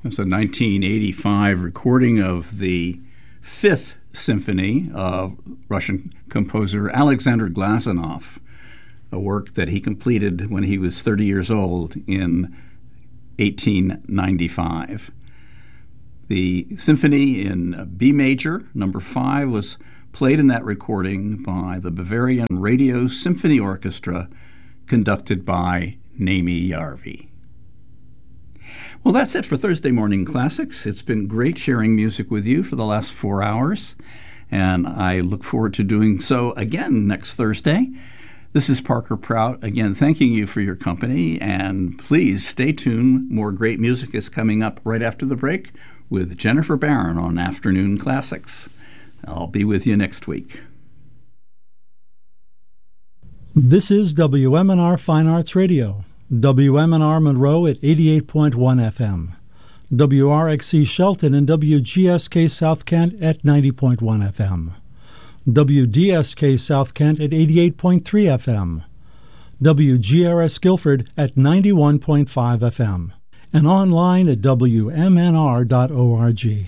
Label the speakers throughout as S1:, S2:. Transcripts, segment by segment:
S1: It's a 1985 recording of the Fifth Symphony of Russian composer Alexander Glazunov, a work that he completed when he was 30 years old in 1895. The symphony in B major, number 5, was played in that recording by the Bavarian Radio Symphony Orchestra, conducted by Naimi Järvi. Well, that's it for Thursday Morning Classics. It's been great sharing music with you for the last 4 hours, and I look forward to doing so again next Thursday. This is Parker Prout, again, thanking you for your company, and please stay tuned. More great music is coming up right after the break with Jennifer Barron on Afternoon Classics. I'll be with you next week.
S2: This is WMNR Fine Arts Radio. WMNR Monroe at 88.1 FM, WRXC Shelton and WGSK South Kent at 90.1 FM, WDSK South Kent at 88.3 FM, WGRS Guilford at 91.5 FM, and online at WMNR.org.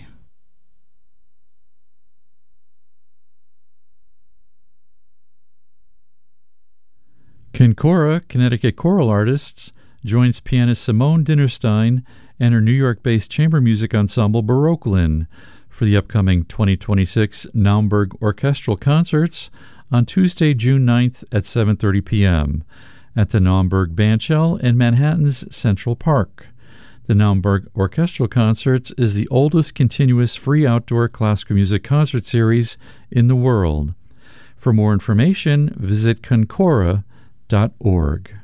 S3: Kincora, Connecticut choral artists, joins pianist Simone Dinnerstein and her New York-based chamber music ensemble Baroquelin for the upcoming 2026 Naumburg Orchestral Concerts on Tuesday, June 9th at 7:30 p.m. at the Naumburg Bandshell in Manhattan's Central Park. The Naumburg Orchestral Concerts is the oldest continuous free outdoor classical music concert series in the world. For more information, visit Kincora.org.